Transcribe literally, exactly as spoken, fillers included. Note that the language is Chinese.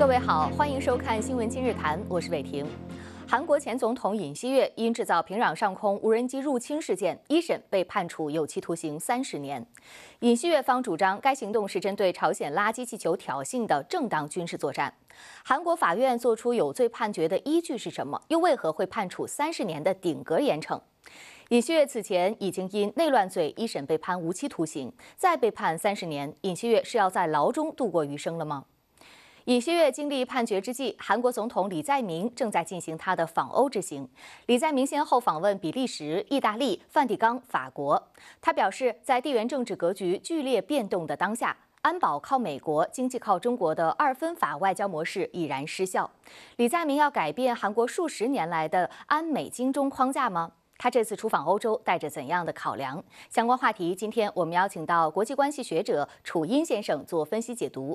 各位好，欢迎收看《新闻今日谈》，我是伟婷。韩国前总统尹锡悦因制造平壤上空无人机入侵事件，一审被判处有期徒刑三十年。尹锡悦方主张该行动是针对朝鲜垃圾气球挑衅的正当军事作战。韩国法院作出有罪判决的依据是什么？又为何会判处三十年的顶格严惩？尹锡悦此前已经因内乱罪一审被判无期徒刑，再被判三十年。尹锡悦是要在牢中度过余生了吗？尹锡悦经历判决之际，韩国总统李在明正在进行他的访欧之行。李在明先后访问比利时、意大利、梵蒂冈、法国。他表示，在地缘政治格局剧烈变动的当下，安保靠美国、经济靠中国的二分法外交模式已然失效。李在明要改变韩国数十年来的安美经中框架吗？他这次出访欧洲带着怎样的考量？相关话题，今天我们邀请到国际关系学者楚英先生做分析解读。